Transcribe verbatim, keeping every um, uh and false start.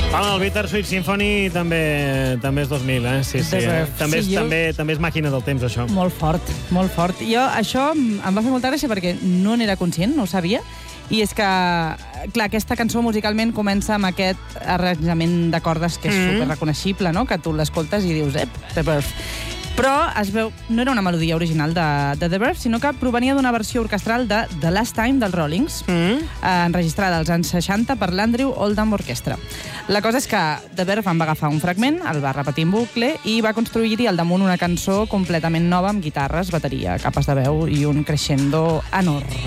Home, el Bittersweet Symphony també també és dos mil, eh? Sí, sí. Eh? També, és, Sí, jo- també, també és màquina del temps, això. Molt fort, molt fort. Jo això em va fer molta gràcia perquè no n'era conscient, no ho sabia, i és que, clar, aquesta cançó musicalment comença amb aquest arranjament de cordes que és Mm. superreconeixible, no?, que tu l'escoltes i dius, ep, The Verve. Però es veu, no era una melodia original de, de The Verve, sinó que provenia d'una versió orquestral de The Last Time dels Rollings, Mm. eh, enregistrada als anys seixanta per l'Andrew Oldham Orchestra. La cosa és que The Verve en va agafar un fragment, el va repetir en bucle i va construir-hi al damunt una cançó completament nova amb guitarres, bateria, capes de veu i un crescendo enorme.